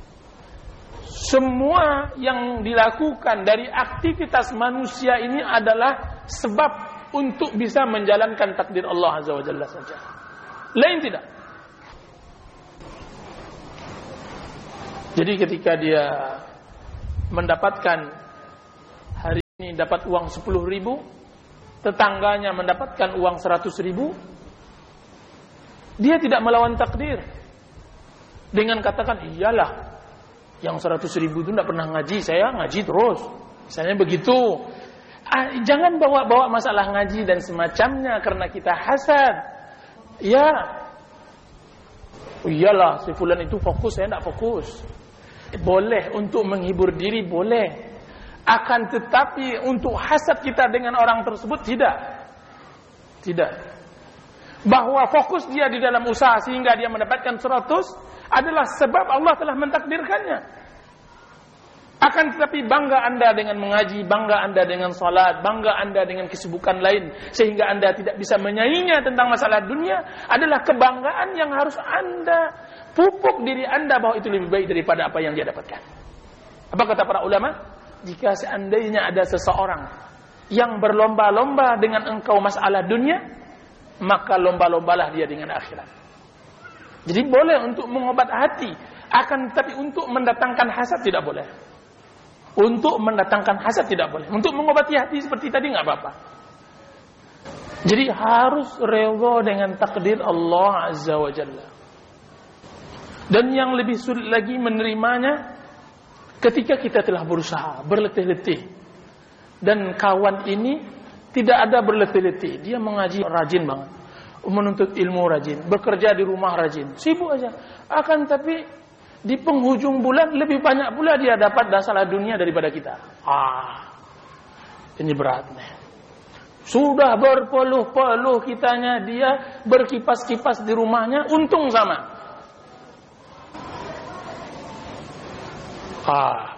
semua yang dilakukan dari aktivitas manusia ini adalah sebab untuk bisa menjalankan takdir Allah Azza wa Jalla saja. Lain tidak. Jadi ketika dia mendapatkan hari ini dapat uang sepuluh ribu, tetangganya mendapatkan uang seratus ribu, dia tidak melawan takdir dengan katakan, iyalah yang seratus ribu itu tidak pernah ngaji, saya ngaji terus. Misalnya begitu. Ah, jangan bawa-bawa masalah ngaji dan semacamnya karena kita hasad. Ya, oh, iyalah si fulan itu fokus, saya tidak fokus. Boleh untuk menghibur diri, boleh. Akan tetapi untuk hasad kita dengan orang tersebut, tidak. Tidak. Bahwa fokus dia di dalam usaha sehingga dia mendapatkan seratus adalah sebab Allah telah mentakdirkannya. Akan tetapi bangga Anda dengan mengaji, bangga Anda dengan salat, bangga Anda dengan kesibukan lain, sehingga Anda tidak bisa menyainginya tentang masalah dunia, adalah kebanggaan yang harus Anda pupuk diri Anda bahwa itu lebih baik daripada apa yang dia dapatkan. Apa kata para ulama? Jika seandainya ada seseorang yang berlomba-lomba dengan engkau masalah dunia, maka lomba-lombalah dia dengan akhirat. Jadi boleh untuk mengobat hati, akan tetapi untuk mendatangkan hasad tidak boleh. Untuk mendatangkan hasad tidak boleh. Untuk mengobati hati seperti tadi nggak apa-apa. Jadi harus redha dengan takdir Allah Azza wa Jalla. Dan yang lebih sulit lagi menerimanya ketika kita telah berusaha, berletih-letih. Dan kawan ini tidak ada berletih-letih. Dia mengaji rajin banget, menuntut ilmu rajin, bekerja di rumah rajin, sibuk aja. Akan tapi di penghujung bulan lebih banyak pula dia dapat masalah dunia daripada kita. Ah, ini berat nih. Sudah berpeluh-peluh kitanya, dia berkipas-kipas di rumahnya, untung sama. Ah.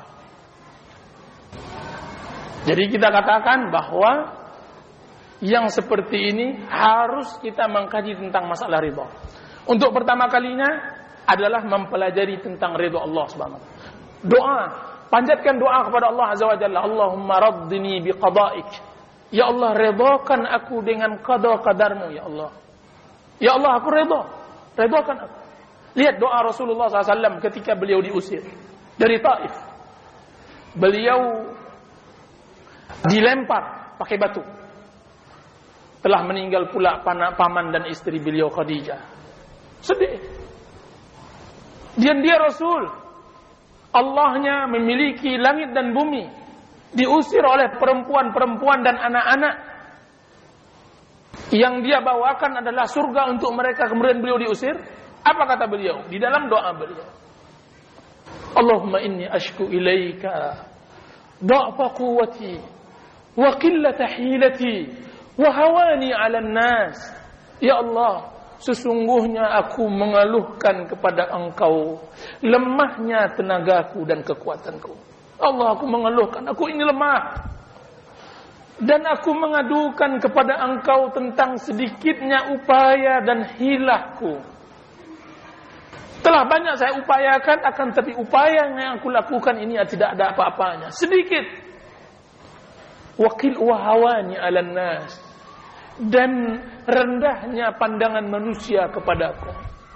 Jadi kita katakan bahwa yang seperti ini harus kita mengkaji tentang masalah ridha. Untuk pertama kalinya adalah mempelajari tentang ridha Allah Subhanahu wa taala. Doa, panjatkan doa kepada Allah Azza wa Jalla, Allahumma raddini biqada'ik. Ya Allah, redakan aku dengan qada qadarmu ya Allah. Ya Allah, aku redha. Redakan aku. Lihat doa Rasulullah sallallahu alaihi wasallam ketika beliau diusir dari Taif. Beliau dilempar pakai batu. Telah meninggal pula paman dan istri beliau Khadijah. Sedih. Dan dia Rasul, Allahnya memiliki langit dan bumi, diusir oleh perempuan-perempuan dan anak-anak. Yang dia bawakan adalah surga untuk mereka, kemudian beliau diusir. Apa kata beliau di dalam doa beliau? Allahumma inni ashku ilaika dha'fa quwwati wa qillata hilati wa hawani 'alan nas. Ya Allah, sesungguhnya aku mengeluhkan kepada engkau lemahnya tenagaku dan kekuatanku. Allah, aku mengeluhkan, aku ini lemah. Dan aku mengadukan kepada engkau tentang sedikitnya upaya dan hilahku. Telah banyak saya upayakan, akan tapi upaya yang aku lakukan ini tidak ada apa-apanya. Sedikit. Wakil wahawani 'alan nas. Dan rendahnya pandangan manusia kepadaku.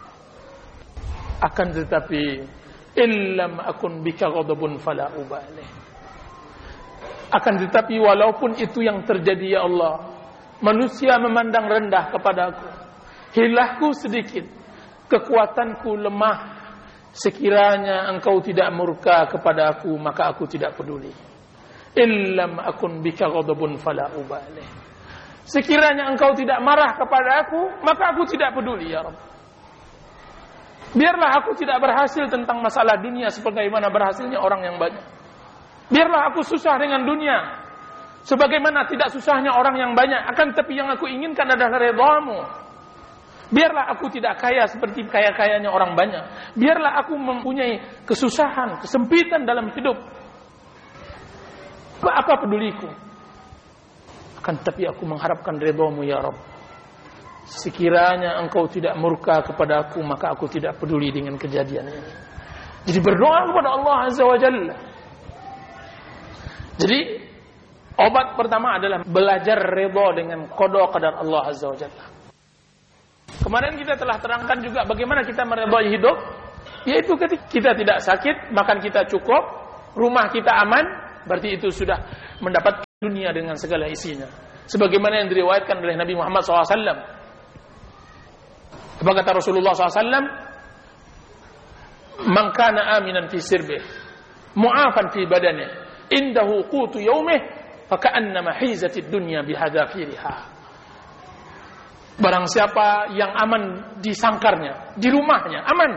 Akan tetapi illam akun bika ghadabun fala ubali. Akan tetapi walaupun itu yang terjadi ya Allah, manusia memandang rendah kepadaku, hilahku sedikit, kekuatanku lemah, sekiranya engkau tidak murka kepada aku, maka aku tidak peduli. Illam akun bika ghadabun fala ubali. Sekiranya engkau tidak marah kepada aku, maka aku tidak peduli ya Rabb. Biarlah aku tidak berhasil tentang masalah dunia sebagaimana berhasilnya orang yang banyak. Biarlah aku susah dengan dunia sebagaimana tidak susahnya orang yang banyak. Akan tapi yang aku inginkan adalah ridhamu. Biarlah aku tidak kaya seperti kaya-kayanya orang banyak. Biarlah aku mempunyai kesusahan, kesempitan dalam hidup. Apa peduliku? Akan tapi aku mengharapkan ridhamu ya Rabb. Sekiranya engkau tidak murka kepada aku, maka aku tidak peduli dengan kejadian ini. Jadi berdoa kepada Allah Azza wa Jalla. Jadi obat pertama adalah belajar ridha dengan qada qadar Allah Azza wa Jalla. Kemarin kita telah terangkan juga bagaimana kita meridhai hidup, yaitu ketika kita tidak sakit, makan kita cukup, rumah kita aman, berarti itu sudah mendapat dunia dengan segala isinya. Sebagaimana yang diriwayatkan oleh Nabi Muhammad shallallahu alaihi wasallam. Apa kata Rasulullah shallallahu alaihi wasallam? Man kana aminan fi sirbih, mu'afan fi badanihi, indahu qutu yaumih, faka'annama hizatid dunya bihadafiriha. Barang siapa yang aman di sangkarnya, di rumahnya, aman.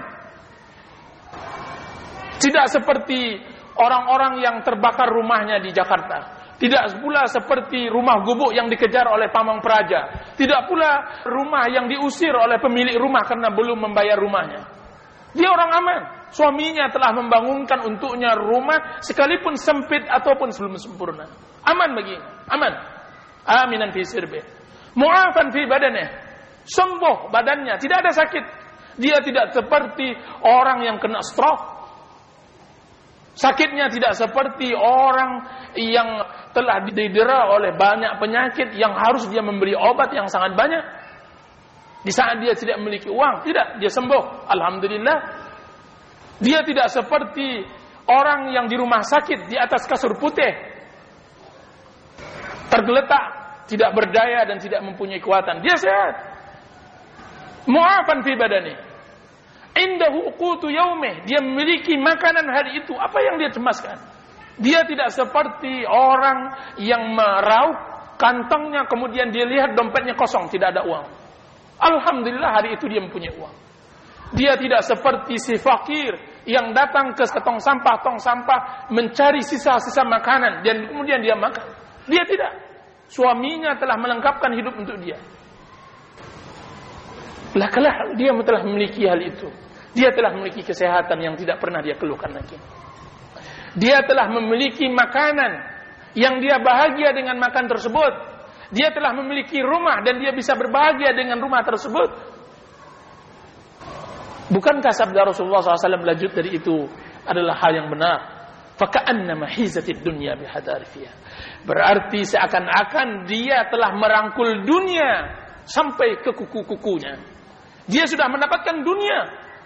Tidak seperti orang-orang yang terbakar rumahnya di Jakarta. Tidak pula seperti rumah gubuk yang dikejar oleh pamong praja. Tidak pula rumah yang diusir oleh pemilik rumah karena belum membayar rumahnya. Dia orang aman. suaminya telah membangunkan untuknya rumah sekalipun sempit ataupun belum sempurna. Aman baginya, aman. Aminan fi sirbi. Mu'afan fi badannya. Sembuh badannya, tidak ada sakit. Dia tidak seperti orang yang kena stroke. Sakitnya tidak seperti orang yang telah didera oleh banyak penyakit yang harus dia membeli obat yang sangat banyak. Di saat dia tidak memiliki uang, tidak, dia sembuh. Alhamdulillah. Dia tidak seperti orang yang di rumah sakit di atas kasur putih, tergeletak, tidak berdaya dan tidak mempunyai kekuatan. Dia sehat. Mu'afan fi badani. Indahu qutu yaumih. Dia memiliki makanan hari itu. Apa yang dia cemaskan? Dia tidak seperti orang yang meraup kantongnya kemudian dia lihat dompetnya kosong, tidak ada uang. Alhamdulillah hari itu dia mempunyai uang. Dia tidak seperti si fakir yang datang ke tong sampah, tong sampah mencari sisa-sisa makanan dan kemudian dia makan. Dia tidak. Suaminya telah melengkapkan hidup untuk dia. Lakalah dia telah memiliki hal itu. Dia telah memiliki kesehatan yang tidak pernah dia keluhkan lagi. Dia telah memiliki makanan yang dia bahagia dengan makan tersebut. Dia telah memiliki rumah dan dia bisa berbahagia dengan rumah tersebut. Bukankah sabda Rasulullah shallallahu alaihi wasallam lanjut dari itu adalah hal yang benar? Faka'annama hizatid dunya bihadarifiha. Berarti seakan-akan dia telah merangkul dunia sampai ke kuku-kukunya. Dia sudah mendapatkan dunia.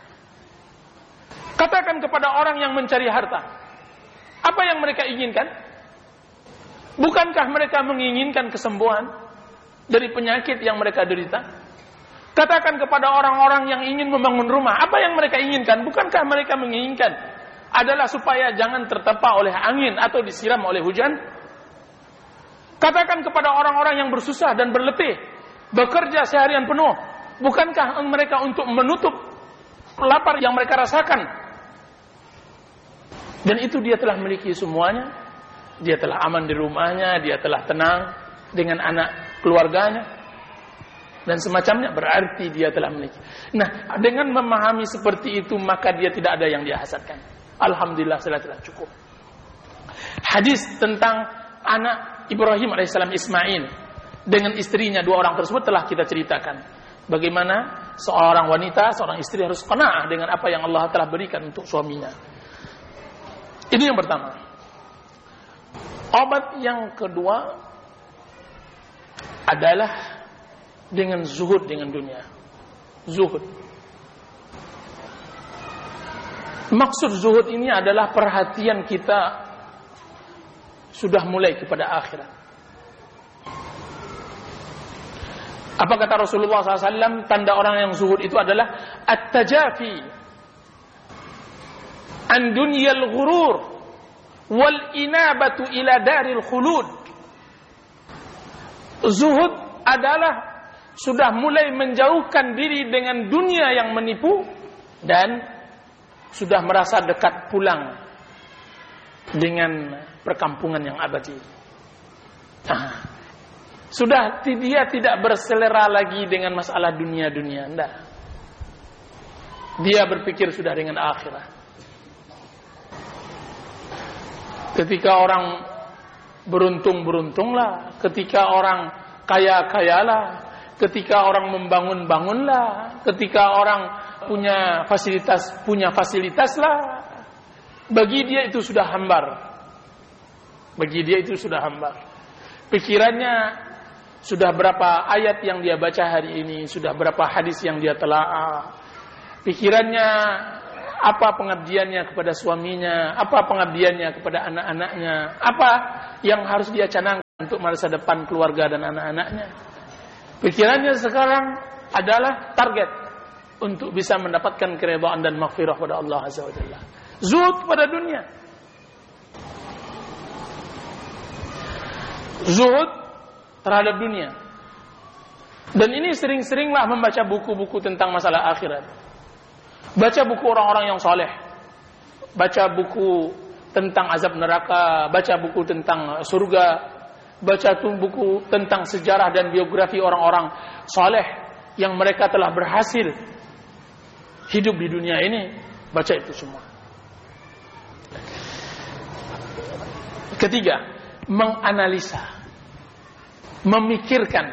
Katakan kepada orang yang mencari harta, apa yang mereka inginkan? Bukankah mereka menginginkan kesembuhan dari penyakit yang mereka derita? Katakan kepada orang-orang yang ingin membangun rumah, apa yang mereka inginkan? Bukankah mereka menginginkan adalah supaya jangan tertempa oleh angin atau disiram oleh hujan? Katakan kepada orang-orang yang bersusah dan berletih, bekerja seharian penuh, bukankah mereka untuk menutup lapar yang mereka rasakan? Dan itu dia telah memiliki semuanya. Dia telah aman di rumahnya, dia telah tenang dengan anak keluarganya dan semacamnya, berarti dia telah memiliki. Nah, dengan memahami seperti itu maka dia tidak ada yang dia hasadkan. Alhamdulillah, sudah telah cukup. Hadis tentang anak Ibrahim alaihissalam Ismail dengan istrinya dua orang tersebut telah kita ceritakan. Bagaimana seorang wanita, seorang istri harus qanaah dengan apa yang Allah telah berikan untuk suaminya. Ini yang pertama. Obat yang kedua adalah dengan zuhud dengan dunia. Zuhud. Maksud zuhud ini adalah perhatian kita sudah mulai kepada akhirat. Apa kata Rasulullah shallallahu alaihi wasallam? Tanda orang yang zuhud itu adalah at-tajafi an dunyal ghurur wal inabatu ila daril khulud. Zuhud adalah sudah mulai menjauhkan diri dengan dunia yang menipu dan sudah merasa dekat pulang dengan perkampungan yang abadi. Nah, sudah dia tidak berselera lagi dengan masalah dunia-dunia, enggak. Dia berpikir sudah dengan akhirat. Ketika orang beruntung-beruntunglah, ketika orang kaya-kayalah, ketika orang membangun-bangunlah, ketika orang punya fasilitas, punya fasilitaslah. Bagi dia itu sudah hambar. Bagi dia itu sudah hambar. Pikirannya sudah berapa ayat yang dia baca hari ini, sudah berapa hadis yang dia telaah. Pikirannya apa pengabdiannya kepada suaminya, apa pengabdiannya kepada anak-anaknya, apa yang harus dia canangkan untuk masa depan keluarga dan anak-anaknya. Pikirannya sekarang adalah target untuk bisa mendapatkan keridhaan dan maghfirah pada Allah Azza wa Jalla. Zuhud pada dunia. Zuhud terhadap dunia. Dan ini sering-seringlah membaca buku-buku tentang masalah akhirat. Baca buku orang-orang yang saleh. Baca buku tentang azab neraka, baca buku tentang surga, baca buku tentang sejarah dan biografi orang-orang saleh yang mereka telah berhasil hidup di dunia ini. Baca itu semua. Ketiga, menganalisa, memikirkan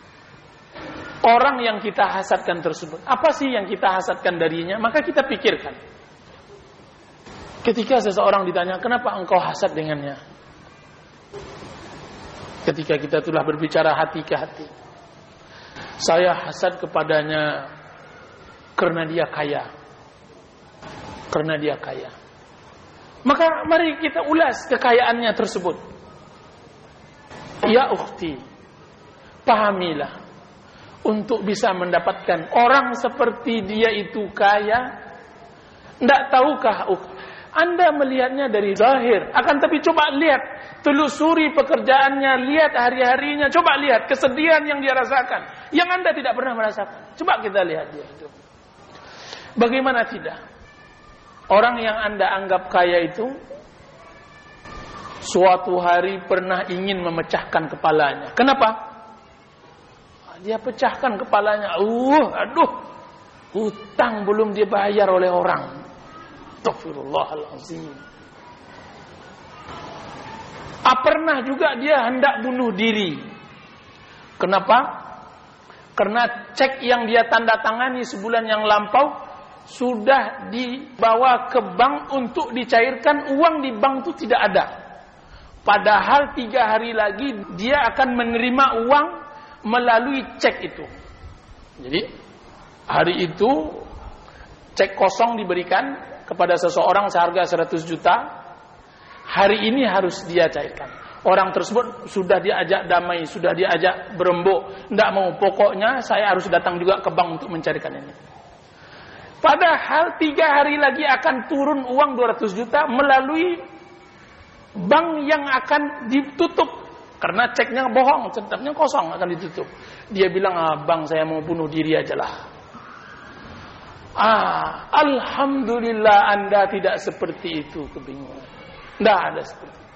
orang yang kita hasadkan tersebut. Apa sih yang kita hasadkan darinya? Maka kita pikirkan. Ketika seseorang ditanya, kenapa engkau hasad dengannya? Ketika kita telah berbicara hati ke hati, saya hasad kepadanya karena dia kaya. Karena dia kaya. Maka mari kita ulas kekayaannya tersebut. Ya ukhti, pahamilah, untuk bisa mendapatkan orang seperti dia itu kaya, tidak tahukah Anda melihatnya dari zahir, akan tapi coba lihat, telusuri pekerjaannya, lihat hari-harinya, coba lihat kesedihan yang dia rasakan, yang Anda tidak pernah merasakan. Coba kita lihat dia itu. Bagaimana tidak? Orang yang Anda anggap kaya itu suatu hari pernah ingin memecahkan kepalanya. Kenapa? Dia pecahkan kepalanya. Uh, aduh, hutang belum dibayar oleh orang. Astaghfirullahaladzim. Ah, pernah juga dia hendak bunuh diri. Kenapa? Karena cek yang dia tanda tangani sebulan yang lampau sudah dibawa ke bank untuk dicairkan, uang di bank itu tidak ada. Padahal tiga hari lagi dia akan menerima uang melalui cek itu. Jadi hari itu cek kosong diberikan kepada seseorang seharga seratus juta. Hari ini harus dia cairkan. Orang tersebut sudah diajak damai, sudah diajak berembuk, tidak mau, pokoknya saya harus datang juga ke bank untuk mencarikan ini. Padahal tiga hari lagi akan turun uang dua ratus juta melalui bank yang akan ditutup. Karena ceknya bohong, centangnya kosong, akan ditutup. Dia bilang, ah, bang saya mau bunuh diri aja lah. Ah, alhamdulillah Anda tidak seperti itu, kebingungan. Tidak ada seperti itu.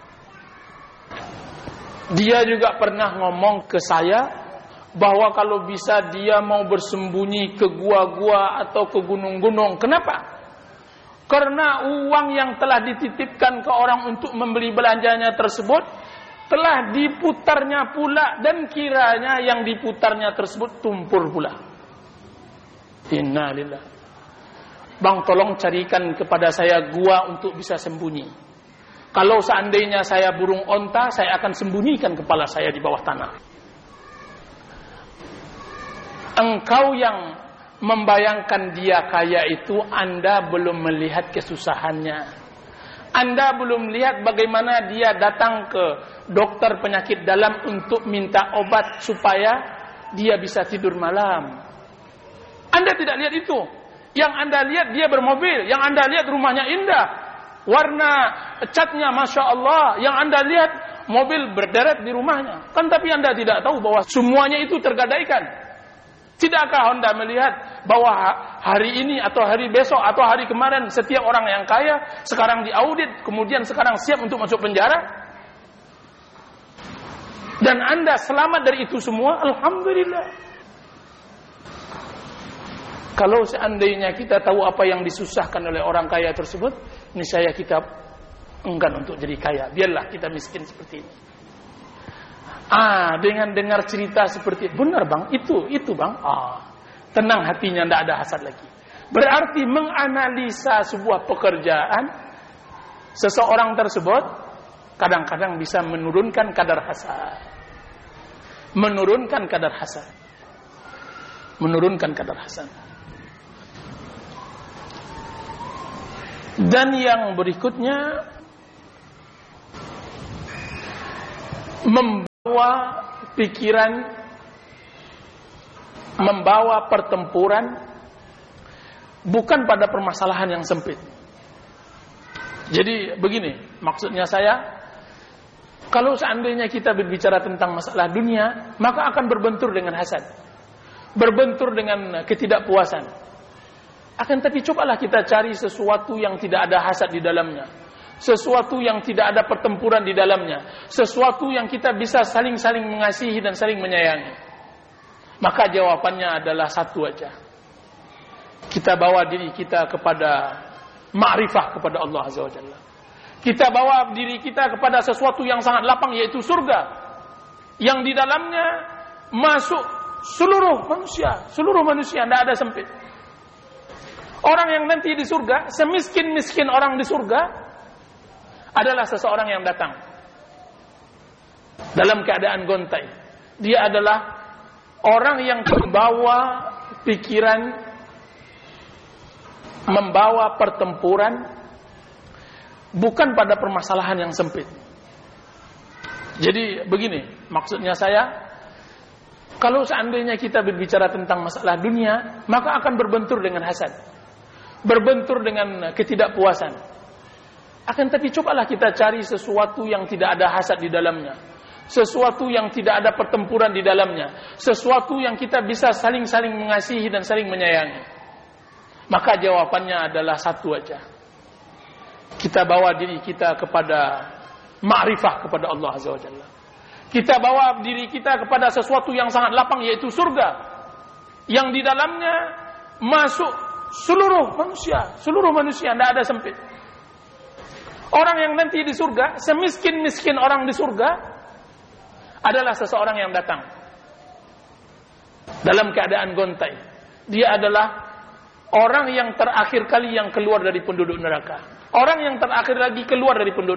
Dia juga pernah ngomong ke saya bahwa kalau bisa dia mau bersembunyi ke gua-gua atau ke gunung-gunung. Kenapa? Karena uang yang telah dititipkan ke orang untuk membeli belanjanya tersebut telah diputarnya pula, dan kiranya yang diputarnya tersebut tumpul pula. Innalillah. Bang, tolong carikan kepada saya gua untuk bisa sembunyi. Kalau seandainya saya burung onta, saya akan sembunyikan kepala saya di bawah tanah. Engkau yang membayangkan dia kaya itu, Anda belum melihat kesusahannya. Anda belum lihat bagaimana dia datang ke dokter penyakit dalam untuk minta obat supaya dia bisa tidur malam. Anda tidak lihat itu. Yang Anda lihat dia bermobil, yang Anda lihat rumahnya indah, warna catnya Masya Allah, yang Anda lihat mobil berderet di rumahnya. Kan tapi Anda tidak tahu bahwa semuanya itu tergadaikan. Tidakkah Anda melihat bahwa hari ini atau hari besok atau hari kemarin setiap orang yang kaya sekarang diaudit, kemudian sekarang siap untuk masuk penjara? Dan Anda selamat dari itu semua, alhamdulillah. Kalau seandainya kita tahu apa yang disusahkan oleh orang kaya tersebut, niscaya kita enggan untuk jadi kaya. Biarlah kita miskin seperti ini. Ah, dengan dengar cerita seperti, benar bang, itu, itu bang. Ah, tenang hatinya, tidak ada hasad lagi. Berarti menganalisa sebuah pekerjaan seseorang tersebut kadang-kadang bisa menurunkan kadar hasad. Menurunkan kadar hasad. Menurunkan kadar hasad. Dan yang berikutnya, membawa pikiran, membawa pertempuran bukan pada permasalahan yang sempit. Jadi begini, maksudnya saya, kalau seandainya kita berbicara tentang masalah dunia, maka akan berbentur dengan hasad, berbentur dengan ketidakpuasan. Akan tapi cobalah kita cari sesuatu yang tidak ada hasad di dalamnya, sesuatu yang tidak ada pertempuran di dalamnya, sesuatu yang kita bisa saling-saling mengasihi dan saling menyayangi. Maka jawabannya adalah satu aja. Kita bawa diri kita kepada ma'rifah kepada Allah Azza wa Jalla. Kita bawa diri kita kepada sesuatu yang sangat lapang, yaitu surga, yang di dalamnya masuk seluruh manusia, seluruh manusia, tidak ada sempit. Orang yang nanti di surga, semiskin-miskin orang di surga, adalah seseorang yang datang dalam keadaan gontai. Dia adalah orang yang membawa pikiran, membawa pertempuran, bukan pada permasalahan yang sempit. Jadi begini, maksudnya saya, kalau seandainya kita berbicara tentang masalah dunia, maka akan berbentur dengan hasad, berbentur dengan ketidakpuasan. Akan tapi cobalah kita cari sesuatu yang tidak ada hasad di dalamnya, sesuatu yang tidak ada pertempuran di dalamnya, sesuatu yang kita bisa saling-saling mengasihi dan saling menyayangi. Maka jawabannya adalah satu aja. Kita bawa diri kita kepada ma'rifah kepada Allah Azza wa Jalla. Kita bawa diri kita kepada sesuatu yang sangat lapang, yaitu surga, yang di dalamnya masuk seluruh manusia, seluruh manusia, tidak ada sempit. Orang yang nanti di surga, semiskin-miskin orang di surga, adalah seseorang yang datang dalam keadaan gontai. Dia adalah orang yang terakhir kali yang keluar dari penduduk neraka, orang yang terakhir lagi keluar dari penduduk